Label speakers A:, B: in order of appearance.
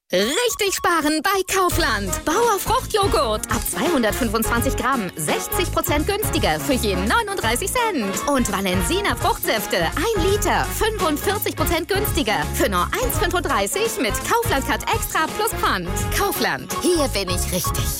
A: Richtig sparen bei Kaufland. Bauer Fruchtjoghurt ab 225 Gramm, 60% günstiger für je 39 Cent. Und Valensina Fruchtsäfte 1 Liter, 45% günstiger für nur 1,35 mit Kaufland Card Extra plus Pfand. Kaufland, hier bin ich richtig.